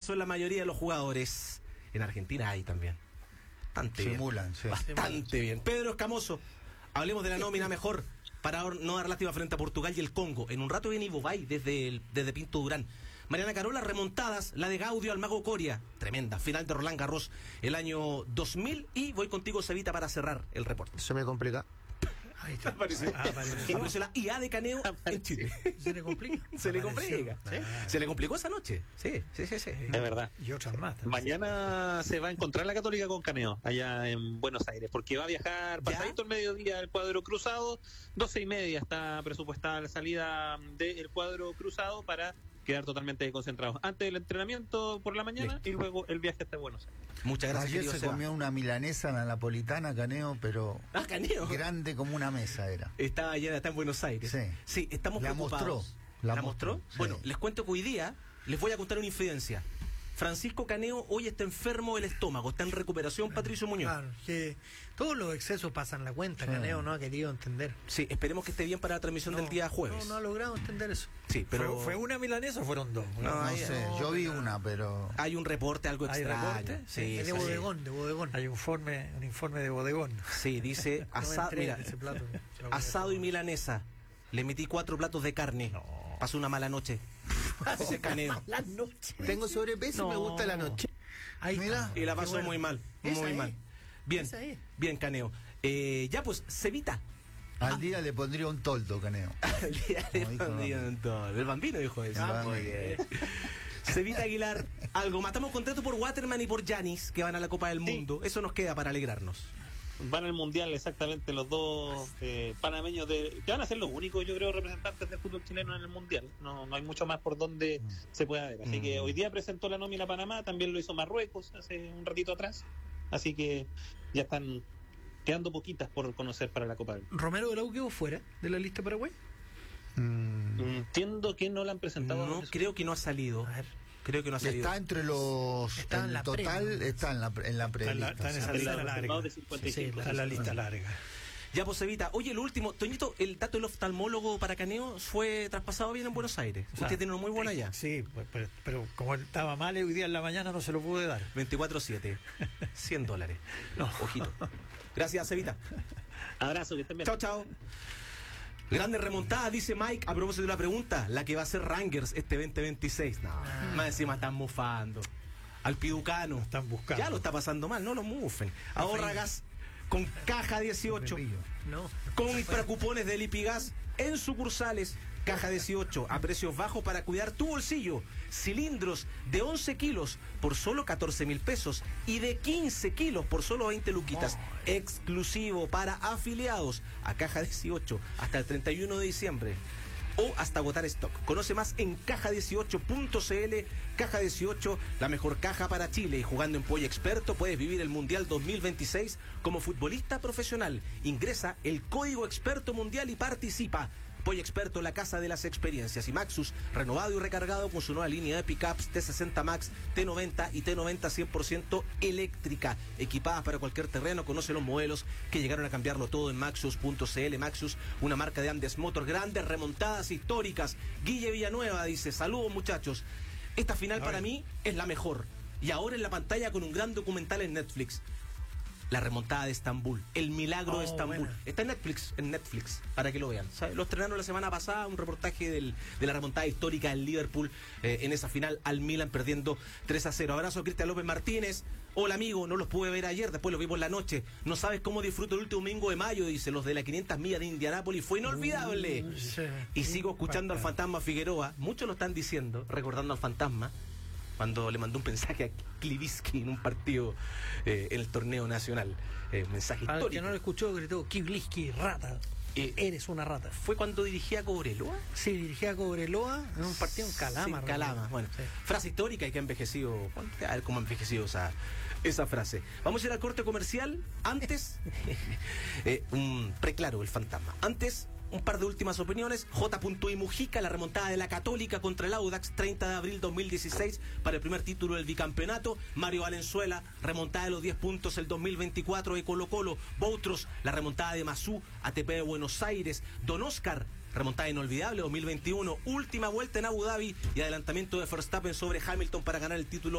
son la mayoría de los jugadores. En Argentina hay también. Simulan, sí. Bastante bien. Pedro Escamoso, hablemos de la nómina mejor para no dar lástima frente a Portugal y el Congo. En un rato viene Ivo Bay desde Pinto Durán. Mariana Carola, remontadas, la de Gaudio al Mago Coria, tremenda, final de Roland Garros el año 2000, y voy contigo, Cevita, para cerrar el reporte. Se me complica. Ahí está. Apareció la IA de Caneo en Chile. Se le complica. Se le complica. ¿Sí? Se le complicó esa noche. Sí. Es verdad. Y otras más. Mañana se va a encontrar la Católica con Caneo, allá en Buenos Aires, porque va a viajar pasadito el mediodía al cuadro cruzado. 12:30 está presupuestada la salida del cuadro cruzado para quedar totalmente concentrados antes del entrenamiento por la mañana. Listo. Y luego el viaje hasta Buenos Aires. Muchas gracias. Ayer se comió una milanesa, la napolitana, Caneo, pero Caneo, grande como una mesa era. Estaba allá, está en Buenos Aires. Sí, estamos preocupados. ¿La mostró? Sí. Bueno, les cuento que hoy día les voy a contar una infidencia. Francisco Caneo hoy está enfermo del estómago, está en recuperación, Patricio Muñoz. Claro, que todos los excesos pasan la cuenta, sí. Caneo no ha querido entender. Sí, esperemos que esté bien para la transmisión del día jueves. No ha logrado entender eso. Sí, pero ¿Fue una milanesa o fueron dos? No sé, yo vi una, pero... Hay un reporte algo extraño. ¿Reporte? Sí, de bodegón. Hay un informe de bodegón. Sí, dice asado y milanesa. Le metí 4 platos de carne. Pasó una mala noche. Ese Caneo. Mala noche. Tengo sobrepeso y me gusta la noche. Ahí está. Y la pasó muy mal. Muy mal. Bien, Caneo. Ya pues, Cevita. Al día le pondría un toldo, Caneo. Al día le pondría un toldo. El Bambino dijo eso. Muy bien. Cevita Aguilar, algo. Matamos contento por Waterman y por Giannis, que van a la Copa del Mundo. Eso nos queda para alegrarnos. Van al Mundial, exactamente, los dos panameños que van a ser los únicos, yo creo, representantes del fútbol chileno en el Mundial. No hay mucho más por donde se pueda ver. Así que hoy día presentó la nómina Panamá, también lo hizo Marruecos hace un ratito atrás. Así que ya están quedando poquitas por conocer para la Copa del Mundo. ¿Romero de la U quedó fuera de la lista Paraguay? Entiendo que no la han presentado. No, creo que no ha salido. A ver. Creo que no ha salido. Está entre los... Está en la total, pre, ¿no? Está en la pre-lista. Está en esa lista larga. Está en la lista larga. Ya, pues, Evita. Oye, lo último, Toñito, el dato del oftalmólogo para Caneo fue traspasado bien en Buenos Aires. O sea, usted tiene uno muy bueno allá. Sí, pero como él estaba mal hoy día en la mañana no se lo pude dar. 24/7. $100. No. Ojito. Gracias, Evita. Abrazo, que estén bien. Chao. Grande remontada, dice Mike, a propósito de la pregunta, la que va a ser Rangers este 2026. Más encima están mufando. Al Piducano. Están buscando. Ya lo está pasando mal, no lo mufen. Ahorra gas con Caja 18. Compra cupones de Lipigas en sucursales. Caja 18, a precios bajos para cuidar tu bolsillo. Cilindros de 11 kilos por solo 14.000 pesos y de 15 kilos por solo 20 luquitas. Exclusivo para afiliados a Caja 18 hasta el 31 de diciembre. O hasta agotar stock. Conoce más en caja18.cl. Caja 18, la mejor caja para Chile. Y jugando en Polla Experto puedes vivir el Mundial 2026 como futbolista profesional. Ingresa el código Experto Mundial y participa. Polla Experto, la casa de las experiencias. Y Maxus, renovado y recargado con su nueva línea de pickups T60 Max, T90 y T90 100% eléctrica, equipadas para cualquier terreno. Conoce los modelos que llegaron a cambiarlo todo en Maxus.cl. Maxus, una marca de Andes Motor, grandes remontadas históricas. Guille Villanueva dice: saludos, muchachos, esta final para mí es la mejor. Y ahora en la pantalla con un gran documental en Netflix. La remontada de Estambul, el milagro de Estambul. Buena. Está en Netflix, para que lo vean. ¿Sabe? Lo estrenaron la semana pasada, un reportaje de la remontada histórica del Liverpool en esa final al Milan, perdiendo 3-0. Abrazo a Cristian López Martínez. Hola, amigo, no los pude ver ayer, después los vimos en la noche. No sabes cómo disfruto el último domingo de mayo, dice. Los de las 500 millas de Indianápolis fue inolvidable. Y sigo escuchando al fantasma Figueroa. Muchos lo están diciendo, recordando al fantasma, cuando le mandó un mensaje a Kliviski en un partido en el torneo nacional. Mensaje histórico. Al que no lo escuchó, gritó: Kliviski, rata. Eres una rata. ¿Fue cuando dirigía a Cobreloa? Sí, dirigía a Cobreloa en un partido en Calama. Sí, Calama, bueno. Sí. Frase histórica y que ha envejecido. A ver cómo ha envejecido esa frase. Vamos a ir al corte comercial. Antes, un preclaro, el fantasma. Antes, un par de últimas opiniones. J.I. Mujica, la remontada de la Católica contra el Audax, 30 de abril 2016, para el primer título del bicampeonato. Mario Valenzuela, remontada de los 10 puntos el 2024 de Colo-Colo. Boutros, la remontada de Mazú, ATP de Buenos Aires. Don Oscar, remontada inolvidable 2021, última vuelta en Abu Dhabi y adelantamiento de Verstappen sobre Hamilton para ganar el título